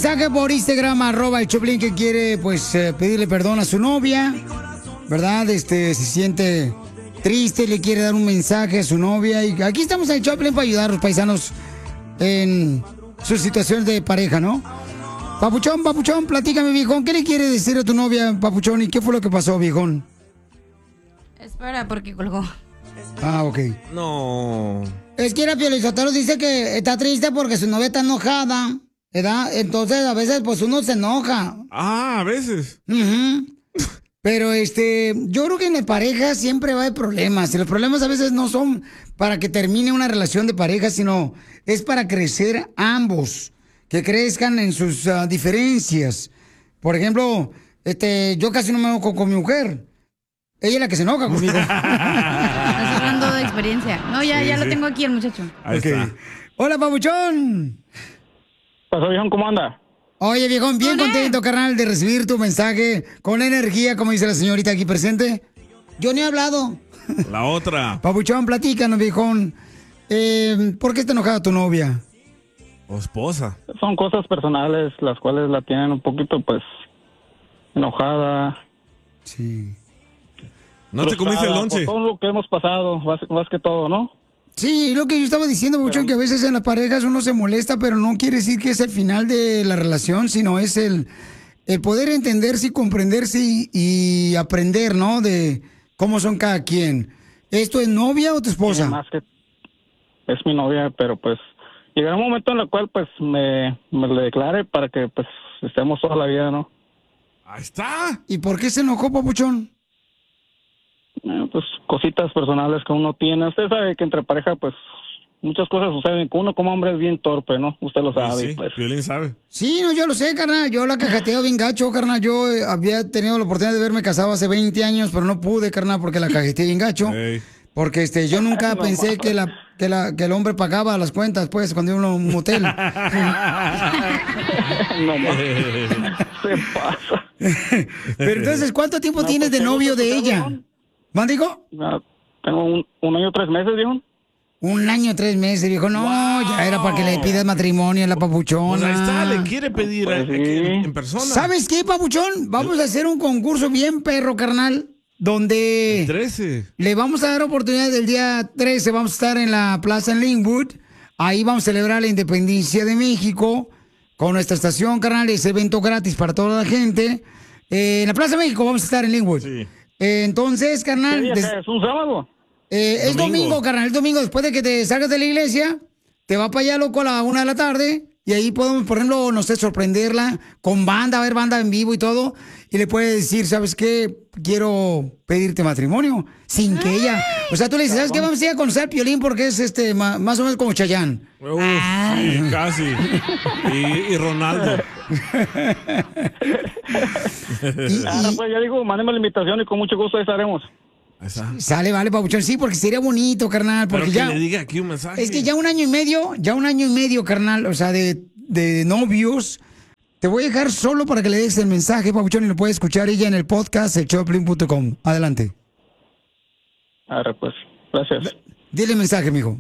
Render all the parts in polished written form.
mensaje por Instagram, @el Choplin, que quiere, pues, pedirle perdón a su novia, ¿verdad? Se siente triste, le quiere dar un mensaje a su novia. Y aquí estamos en el Choplin para ayudar a los paisanos en sus situaciones de pareja, ¿no? Papuchón, platícame, viejón. ¿Qué le quiere decir a tu novia, Papuchón? ¿Y qué fue lo que pasó, viejón? Espera, porque colgó. Ah, ok. No. Es que la Piolizotelo dice que está triste porque su novia está enojada, ¿verdad? Entonces, a veces, pues, uno se enoja. Ah, a veces. Ujú. Pero, yo creo que en la pareja siempre va a haber problemas. Y los problemas a veces no son para que termine una relación de pareja, sino es para crecer ambos. Que crezcan en sus diferencias. Por ejemplo, yo casi no me enojo con mi mujer. Ella es la que se enoja conmigo. Estás hablando de experiencia. No, ya lo tengo aquí el muchacho. Ahí está. Hola, Papuchón. Pasó, viejón, ¿cómo anda? Oye, viejón, bien contento, carnal, de recibir tu mensaje con energía, como dice la señorita aquí presente. Yo ni he hablado. La otra. Papuchón, platícanos, viejón. ¿Por qué está enojada tu novia? O esposa. Son cosas personales las cuales la tienen un poquito, pues, enojada. Sí. ¿No te comiste el lonche? Por todo lo que hemos pasado, más que todo, ¿no? Sí, lo que yo estaba diciendo, Papuchón, que a veces en las parejas uno se molesta, pero no quiere decir que es el final de la relación, sino es el poder entenderse y comprenderse y aprender, ¿no? De cómo son cada quien. ¿Esto es novia o tu esposa? Sí, más que es mi novia, pero pues llegará un momento en el cual pues me le declare para que pues estemos toda la vida, ¿no? Ahí está. ¿Y por qué se enojó, Papuchón? Pues cositas personales que uno tiene. Usted sabe que entre pareja pues muchas cosas suceden, que uno como hombre es bien torpe, ¿no? Usted lo sabe. Sí, pues. Violín sabe. Sí, no, yo lo sé, carnal. Yo la cajateo bien gacho, carnal. Yo había tenido la oportunidad de verme casado hace 20 años, pero no pude, carnal, porque la cajeteé bien gacho. Hey. Porque yo nunca pensé que el hombre pagaba las cuentas, pues, cuando iba a un motel. No más. Se pasa. Pero entonces, ¿cuánto tiempo No, tienes pues, de novio de tengo ella? razón. ¿Mándigo? Tengo un año 3 meses, viejo. 1 año, 3 meses, dijo, no, ya era para que le pidas matrimonio a la Papuchona. Pues ahí está, le quiere pedir Pues sí. en persona. ¿Sabes qué, Papuchón? Vamos a hacer un concurso bien perro, carnal, donde 13. le vamos a dar oportunidad del día 13, vamos a estar en la plaza en Linwood, ahí vamos a celebrar la independencia de México con nuestra estación, carnal, ese evento gratis para toda la gente. En la Plaza de México vamos a estar en Linwood. Sí. Entonces, ¿Qué carnal, día es? ¿Un sábado? es Domingo. domingo, carnal, es domingo, después de que te salgas de la iglesia, te va para allá, loco, a la 1 de la tarde, y ahí podemos, por ejemplo, no sé, sorprenderla con banda, a ver banda en vivo y todo, y le puedes decir, ¿sabes qué? Quiero pedirte matrimonio, sin que ella... O sea, tú le dices, ¿sabes qué? Vamos a ir a conocer a Piolín porque es más o menos como Chayanne. Uf, sí, casi. Y Ronaldo. Pues ya digo, mándeme la invitación y con mucho gusto ahí estaremos. Ahí está. Sale, vale, Papuchón, sí, porque sería bonito, carnal, Pero porque que ya... le diga aquí un mensaje. Es que ya 1 año y medio, carnal, o sea, de novios. Te voy a dejar solo para que le des el mensaje, Papuchón, y lo puedes escuchar ella en el podcast, elchoplin.com. Adelante. Ahora pues, gracias. Dile el mensaje, mijo.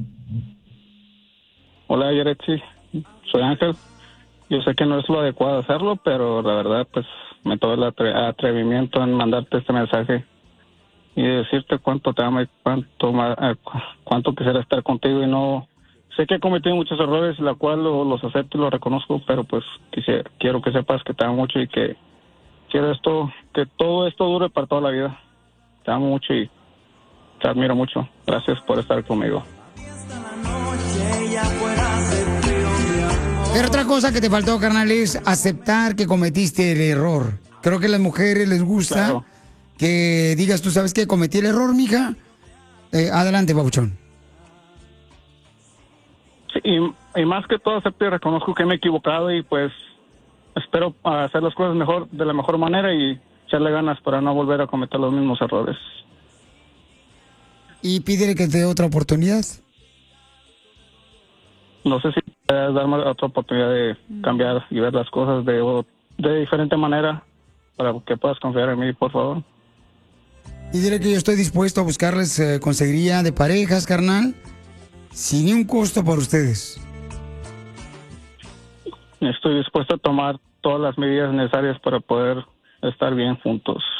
Hola, Yaretsi. Soy Ángel. Yo sé que no es lo adecuado hacerlo, pero la verdad, pues, me tomé el atrevimiento en mandarte este mensaje y decirte cuánto te amo y cuánto quisiera estar contigo. Y no... Sé que he cometido muchos errores, la cual los acepto y los reconozco, pero pues quiero que sepas que te amo mucho y que quiero que todo esto dure para toda la vida. Te amo mucho y te admiro mucho. Gracias por estar conmigo. Pero otra cosa que te faltó, carnal, es aceptar que cometiste el error. Creo que a las mujeres les gusta Claro. que digas, tú sabes que cometí el error, mija. Adelante, Papuchón. Sí, y más que todo acepto y reconozco que me he equivocado y pues espero hacer las cosas mejor, de la mejor manera y echarle ganas para no volver a cometer los mismos errores. Y pídele que te dé otra oportunidad. No sé si puedes darme otra oportunidad de cambiar y ver las cosas de diferente manera para que puedas confiar en mí, por favor. Y dile que yo estoy dispuesto a buscarles consejería de parejas, carnal, sin ni un costo para ustedes. Estoy dispuesto a tomar todas las medidas necesarias para poder estar bien juntos.